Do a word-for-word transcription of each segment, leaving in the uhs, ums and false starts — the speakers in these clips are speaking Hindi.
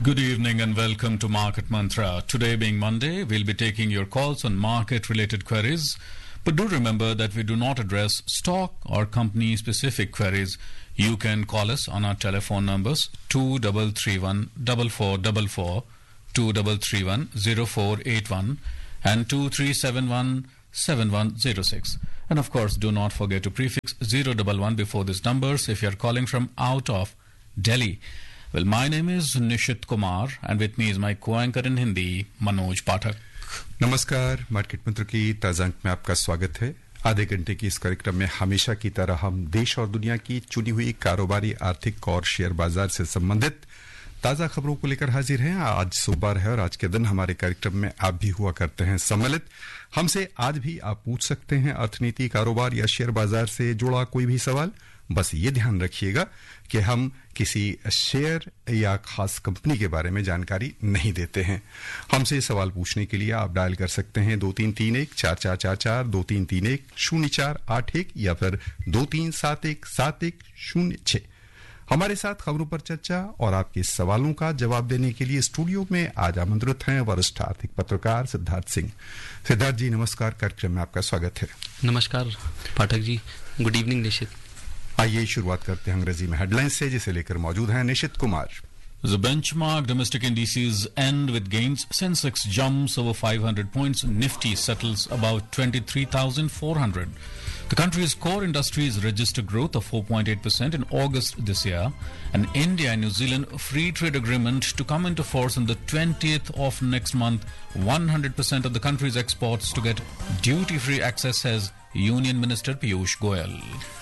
Good evening and welcome to Market Mantra. Today being Monday, we'll be taking your calls on market-related queries. But do remember that we do not address stock or company-specific queries. You can call us on our telephone numbers two three three one four four four four, two three three one zero four eight one and two three seven one seven one zero six. And of course, do not forget to prefix zero one one before these numbers if you're calling from out of Delhi. Well, my name is Nishit Kumar and with me is my co-anchor in Hindi, Manoj Pathak. नमस्कार, मार्केट मंत्र की ताजा अंक में आपका स्वागत है। आधे घंटे की इस कार्यक्रम में हमेशा की तरह हम देश और दुनिया की चुनी हुई कारोबारी, आर्थिक और शेयर बाजार से संबंधित ताजा खबरों को लेकर हाजिर हैं। आज सोमवार है और आज के दिन हमारे कार्यक्रम में आप भी हुआ करते हैं सम्मिलित। हमसे आज भी आप पूछ सकते हैं अर्थनीति, कारोबार या शेयर बाजार से जुड़ा कोई भी सवाल। बस ये ध्यान रखिएगा कि हम किसी शेयर या खास कंपनी के बारे में जानकारी नहीं देते हैं। हमसे सवाल पूछने के लिए आप डायल कर सकते हैं दो तीन तीन एक चार चार चार चार, दो तीन तीन एक शून्य चार आठ एक या फिर दो तीन सात एक सात एक शून्य छह। हमारे साथ खबरों पर चर्चा और आपके सवालों का जवाब देने के लिए स्टूडियो में आज आमंत्रित हैं वरिष्ठ आर्थिक पत्रकार सिद्धार्थ सिंह। सिद्धार्थ जी नमस्कार, कार्यक्रम में आपका स्वागत है। नमस्कार पाठक जी, गुड इवनिंग निशित। आइए शुरुआत करते हैं अंग्रेजी में हेडलाइंस से, जिसे लेकर मौजूद हैं निशित Kumar. The benchmark domestic indices end with gains. Sensex jumps over five hundred points. Nifty settles about twenty-three thousand four hundred. The country's core industries register growth of four point eight percent in August this year. An India and New Zealand free trade agreement to come into force on the twentieth of next month. one hundred percent of the country's exports to get duty-free access, says Union Minister Piyush Goyal.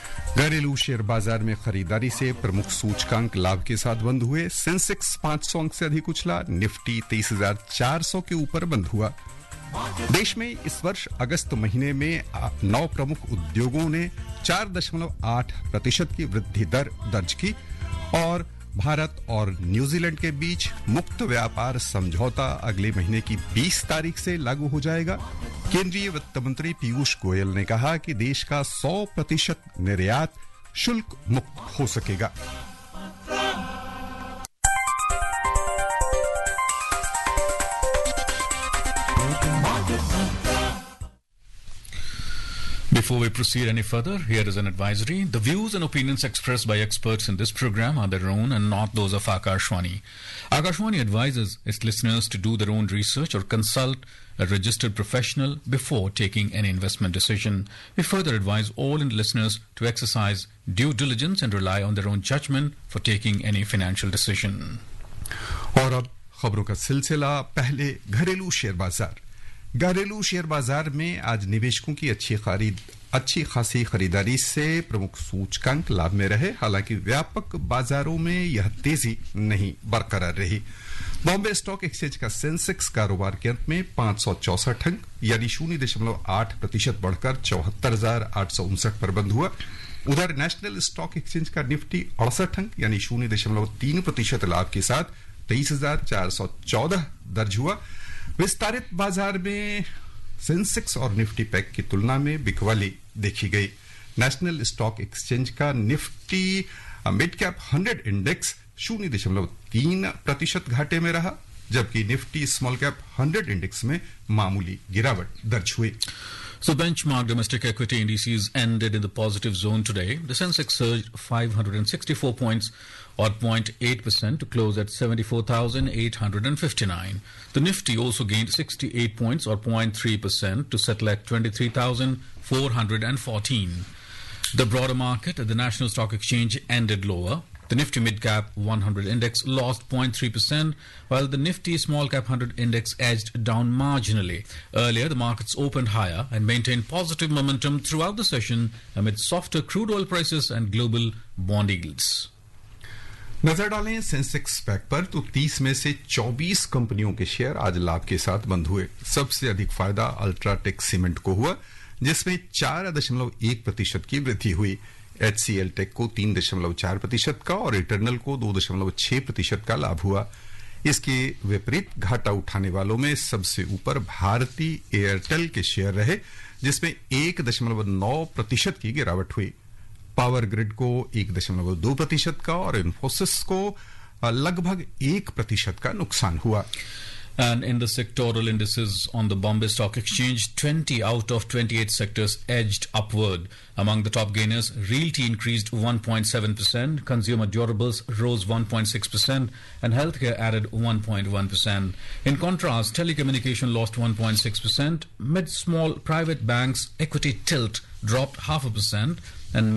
घरेलू शेयर बाजार में खरीदारी से प्रमुख सूचकांक लाभ के साथ बंद हुए। सेंसेक्स पाँच सौ अंक से अधिक उछला। निफ्टी तेईस हजार चार सौ के ऊपर बंद हुआ। देश में इस वर्ष अगस्त महीने में नौ प्रमुख उद्योगों ने चार दशमलव आठ प्रतिशत की वृद्धि दर दर्ज की और भारत और न्यूजीलैंड के बीच मुक्त व्यापार समझौता अगले महीने की बीस तारीख से लागू हो जाएगा। केंद्रीय वित्त मंत्री पीयूष गोयल ने कहा कि देश का सौ प्रतिशत निर्यात शुल्क मुक्त हो सकेगा। Before we proceed any further, here is an advisory. The views and opinions expressed by experts in this program are their own and not those of Akashwani. Akashwani advises its listeners to do their own research or consult a registered professional before taking any investment decision. We further advise all listeners to exercise due diligence and rely on their own judgment for taking any financial decision. और अब खबरों का सिलसिला। पहले घरेलू शेयर बाजार। घरेलू शेयर बाजार में आज निवेशकों की अच्छी खरीद अच्छी खासी खरीदारी से प्रमुख सूचकांक लाभ में रहे। हालांकि व्यापक बाजारों में यह तेजी नहीं बरकरार रही। बॉम्बे स्टॉक एक्सचेंज का सेंसेक्स कारोबार के अंत में पांच सौ चौसठ अंक यानी शून्य दशमलव आठ प्रतिशत बढ़कर चौहत्तर हजार आठ सौ उनसठ पर बंद हुआ। उधर नेशनल स्टॉक एक्सचेंज का निफ्टी अड़सठ अंक यानी शून्य दशमलव तीन प्रतिशत लाभ के साथ तेईस हजार चार सौ चौदह दर्ज हुआ। विस्तारित बाजार में सेंसेक्स और निफ्टी पैक की तुलना में बिकवाली देखी गई। नेशनल स्टॉक एक्सचेंज का Nifty mid cap hundred index शून्य दशमलव तीन प्रतिशत घाटे में रहा, जबकि Nifty small cap hundred index में मामूली गिरावट दर्ज हुई। So benchmark domestic equity indices ended in the positive zone today. The Sensex surged five hundred sixty-four points or zero point eight percent to close at seventy-four thousand eight hundred fifty-nine. The Nifty also gained sixty-eight points or zero point three percent to settle at twenty-three thousand four hundred fourteen. The broader market at the National Stock Exchange ended lower. The Nifty Mid-Cap one hundred Index lost zero point three percent, while the Nifty Small-Cap one hundred Index edged down marginally. Earlier, the markets opened higher and maintained positive momentum throughout the session amid softer crude oil prices and global bond yields. नजर डालें सेंसेक्स पैक पर तो तीस में से चौबीस कंपनियों के शेयर आज लाभ के साथ बंद हुए। सबसे अधिक फायदा अल्ट्राटेक सीमेंट को हुआ, जिसमें चार दशमलव एक प्रतिशत की वृद्धि हुई। एचसीएल टेक को तीन दशमलव चार प्रतिशत का और इटर्नल को दो दशमलव छह प्रतिशत का लाभ हुआ। इसके विपरीत घाटा उठाने वालों में सबसे ऊपर भारती एयरटेल के शेयर रहे, जिसमें एक दशमलव नौ प्रतिशत की गिरावट हुई। पावर ग्रिड को एक दशमलव दो प्रतिशत का और इन्फोसिस को लगभग एक प्रतिशत का नुकसान हुआ। And in the sectoral indices on the Bombay Stock Exchange, twenty out of twenty-eight sectors edged upward. Among the top gainers, realty increased one point seven percent, consumer durables rose one point six percent, and healthcare added one point one percent. In contrast, telecommunication lost one point six percent, mid-small private banks equity tilt dropped half a percent, and